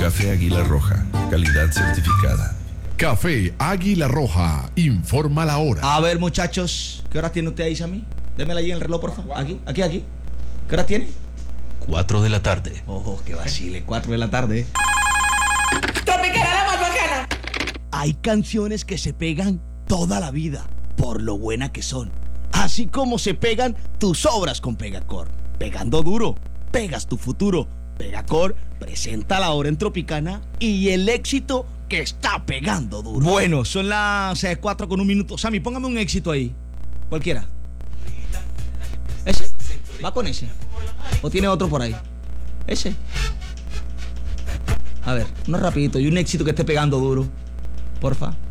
Café Águila Roja, calidad certificada. Café Águila Roja, informa la hora. A ver, muchachos, ¿qué hora tiene usted ahí, Sammy? Démela allí en el reloj, por favor. Aquí. ¿Qué hora tiene? 4 de la tarde. Ojo, que vacile, 4 de la tarde. Tropical, la más bacana. Hay canciones que se pegan toda la vida, por lo buena que son. Así como se pegan tus obras con Pegacor. Pegando duro, pegas tu futuro. Pegacor presenta la hora en Tropicana y el éxito que está pegando duro. Bueno, son las 4 con un minuto. Sammy, póngame un éxito ahí. Cualquiera. ¿Ese? ¿Va con ese? ¿O tiene otro por ahí? ¿Ese? A ver, uno rapidito y un éxito que esté pegando duro. Porfa.